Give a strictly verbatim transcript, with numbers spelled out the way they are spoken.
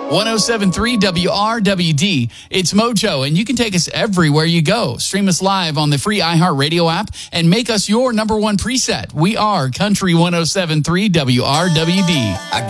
ten seventy-three W R W D. It's Mojo, and you can take us everywhere you go. Stream us live on the free iHeartRadio app and make us your number one preset. We are Country ten seventy-three W R W D.